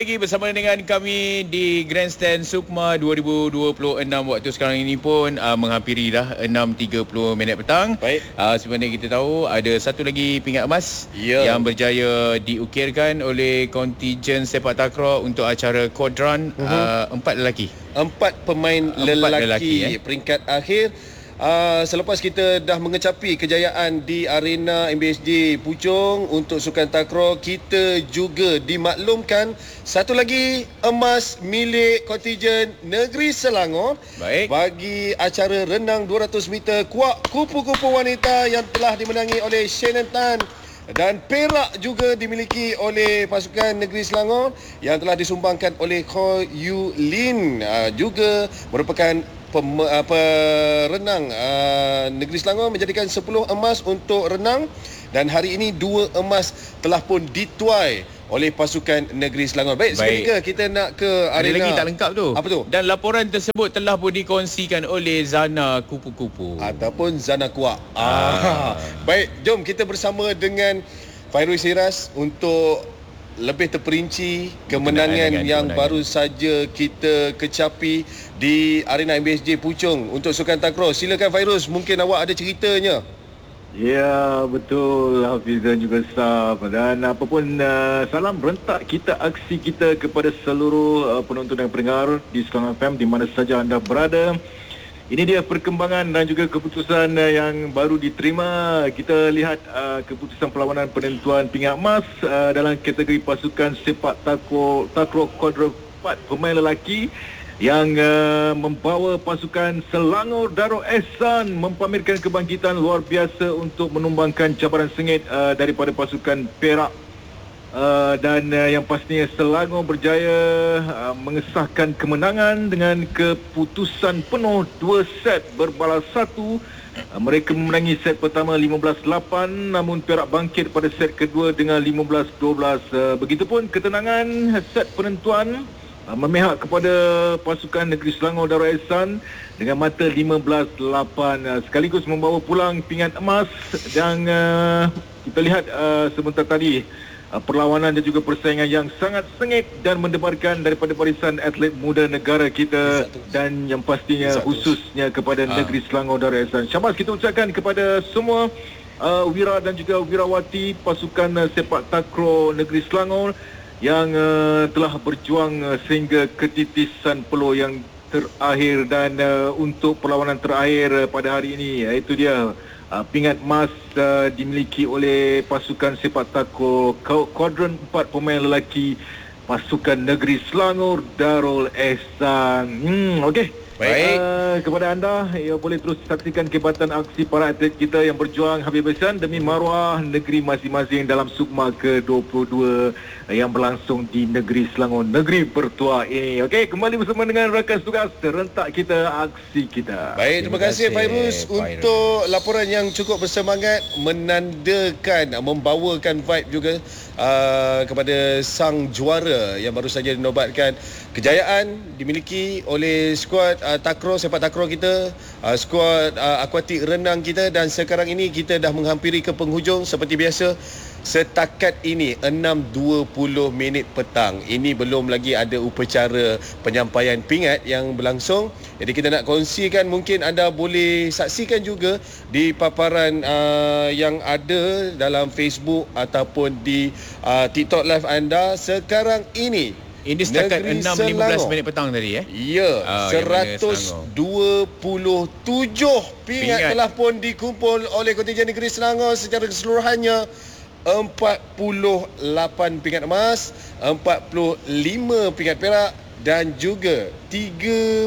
Lagi bersama dengan kami di Grandstand Sukma 2026. Waktu sekarang ini pun menghampiri dah 6.30 minit petang. Baik. Sebenarnya kita tahu ada satu lagi pingat emas yang berjaya diukirkan oleh kontingen sepak takraw untuk acara Quadran. 4 lelaki. 4 pemain lelaki peringkat akhir. Selepas kita dah mengecapi kejayaan di arena MBSJ Puchong untuk sukan takraw, kita juga dimaklumkan satu lagi emas milik kontingen Negeri Selangor. Baik. Bagi acara renang 200 meter kuak kupu-kupu wanita yang telah dimenangi oleh Shannon Tan. Dan perak juga dimiliki oleh pasukan Negeri Selangor yang telah disumbangkan oleh Ko Yu Lin, juga merupakan perenang Negeri Selangor, menjadikan 10 emas untuk renang, dan hari ini 2 emas telah pun dituai oleh pasukan Negeri Selangor. Baik, seketika kita nak ke arena. Ada lagi tak lengkap tu. Apa tu? Dan laporan tersebut telah pun dikongsikan oleh Zana Kupu-Kupu ataupun Zana Kuak. Baik, jom kita bersama dengan Fairuz Hiras untuk lebih terperinci kemenangan yang baru saja kita kecapi di arena MBSJ Puchong untuk sukan takraw. Silakan Fairuz, mungkin awak ada ceritanya. Ya, betul Hafiz dan juga Saf. Dan apapun, salam berentak kita, aksi kita kepada seluruh penonton dan pendengar di Selangor FM di mana saja anda berada. Ini dia perkembangan dan juga keputusan yang baru diterima. Kita lihat keputusan perlawanan penentuan pingat emas dalam kategori pasukan sepak takraw kuadra 4 pemain lelaki yang membawa pasukan Selangor Darul Ehsan mempamerkan kebangkitan luar biasa untuk menumbangkan cabaran sengit daripada pasukan Perak. Dan yang pastinya Selangor berjaya mengesahkan kemenangan dengan keputusan penuh 2 set berbalas 1. Mereka memenangi set pertama 15-8, namun Perak bangkit pada set kedua dengan 15-12. Begitupun ketenangan set penentuan memihak kepada pasukan Negeri Selangor Darul Ehsan dengan mata 15-8, sekaligus membawa pulang pingat emas. Dan kita lihat sebentar tadi perlawanan dan juga persaingan yang sangat sengit dan mendebarkan daripada barisan atlet muda negara kita dan yang pastinya khususnya kepada Negeri Selangor Darul Ehsan. Syabas kita ucapkan kepada semua wira dan juga wirawati pasukan sepak takraw Negeri Selangor yang telah berjuang sehingga ketitisan peluh yang terakhir. Dan untuk perlawanan terakhir pada hari ini, iaitu dia pingat emas dimiliki oleh pasukan sepak takraw kuadran 4 pemain lelaki pasukan Negeri Selangor Darul Ehsan. Okey. Baik. Kepada anda, boleh terus saksikan kehebatan aksi para atlet kita yang berjuang habis-habisan demi maruah negeri masing-masing dalam Sukma ke-22 yang berlangsung di Negeri Selangor, negeri bertuah ini. Okey, kembali bersama dengan rakan tugas rentak kita, aksi kita. Baik, terima kasih Fairuz untuk laporan yang cukup bersemangat, menandakan, membawakan vibe juga kepada sang juara yang baru saja dinobatkan. Kejayaan dimiliki oleh skuad takraw, sepak takraw kita, skuad akuatik renang kita, dan sekarang ini kita dah menghampiri ke penghujung. Seperti biasa, setakat ini 6.20 minit petang. Ini belum lagi ada upacara penyampaian pingat yang berlangsung. Jadi kita nak kongsikan, mungkin anda boleh saksikan juga di paparan yang ada dalam Facebook ataupun di TikTok live anda sekarang ini. Ini setakat 6.15 minit petang tadi Ya, 127 pingat telah pun dikumpul oleh kontingen Negeri Selangor secara keseluruhannya. 48 pingat emas, 45 pingat perak dan juga 36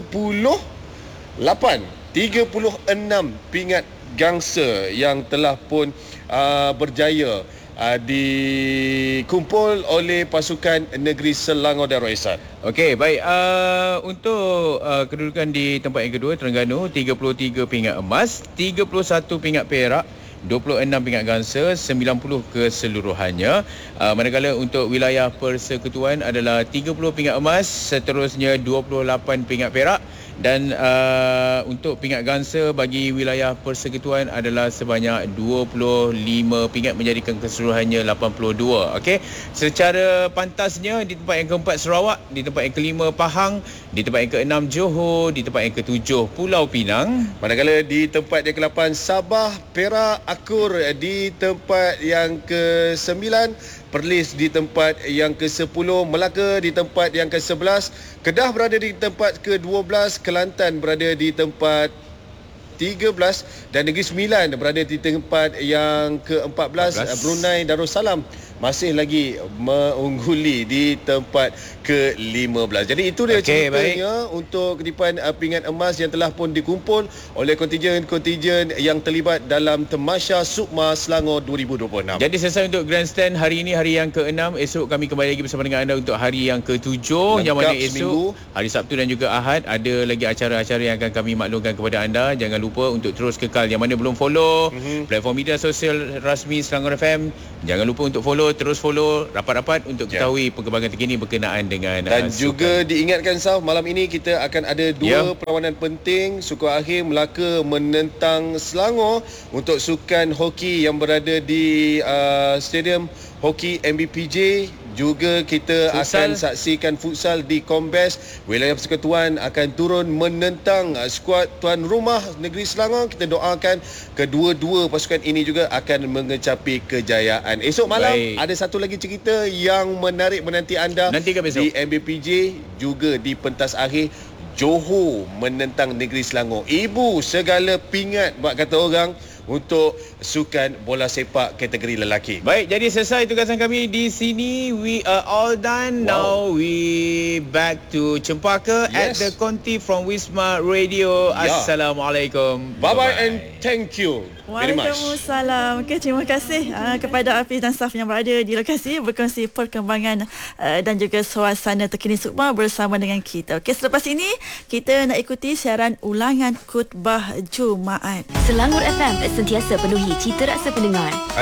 pingat gangsa yang telah pun berjaya dikumpul oleh pasukan Negeri Selangor Darul Ehsan. Okey, baik. Untuk kedudukan di tempat yang kedua, Terengganu 33 pingat emas, 31 pingat perak, 26 pingat gangsa, 90 keseluruhannya. Manakala untuk wilayah persekutuan adalah 30 pingat emas, seterusnya 28 pingat perak Dan untuk pingat gangsa bagi wilayah Persekutuan adalah sebanyak 25 pingat menjadikan keseluruhannya 82. Okey. Secara pantasnya di tempat yang keempat Sarawak, di tempat yang kelima Pahang, di tempat yang keenam Johor, di tempat yang ketujuh Pulau Pinang. Manakala di tempat yang ke-8 Sabah, Perak, Akur di tempat yang ke-9, Perlis di tempat yang ke-10, Melaka di tempat yang ke-11, Kedah berada di tempat ke-12, Kelantan berada di tempat 13 dan Negeri Sembilan berada di tempat yang ke-14. Brunei Darussalam masih lagi mengungguli di tempat ke-15. Jadi itu dia ceritanya untuk kedipan pingat emas yang telah pun dikumpul oleh kontingen-kontingen yang terlibat dalam Temasya Sukma Selangor 2026. Jadi selesai untuk Grandstand hari ini, hari yang ke-6. Esok kami kembali lagi bersama dengan anda untuk hari yang ke-7, yang mana esok hari Sabtu dan juga Ahad ada lagi acara-acara yang akan kami maklumkan kepada anda. Jangan lupa untuk terus kekal. Yang mana belum follow platform media sosial rasmi Selangor FM, jangan lupa untuk follow, terus follow rapat-rapat untuk ketahui perkembangan terkini berkenaan dengan dan juga diingatkan Saf, malam ini kita akan ada dua perlawanan penting. Suku Akhir Melaka menentang Selangor untuk sukan hoki yang berada di Stadium Hoki MBPJ. Juga kita akan saksikan futsal di Kombes. Wilayah Persekutuan akan turun menentang skuad tuan rumah Negeri Selangor. Kita doakan kedua-dua pasukan ini juga akan mengecapi kejayaan. Esok malam ada satu lagi cerita yang menarik menanti anda di MBPJ, juga di pentas akhir. Johor menentang Negeri Selangor. Ibu segala pingat buat kata orang untuk sukan bola sepak kategori lelaki. Baik, jadi selesai tugasan kami di sini. We are all done. Now we back to Cempaka at the Conti from Wisma Radio. Assalamualaikum. Bye-bye and thank you very much. Waalaikumsalam. Okay, terima kasih kepada Hafiz dan staf yang berada di lokasi berkongsi perkembangan dan juga suasana terkini Sukma bersama dengan kita. Okay, selepas ini kita nak ikuti siaran ulangan khutbah Jumaat. Selangor FM sentiasa penuhi cita rasa pendengar.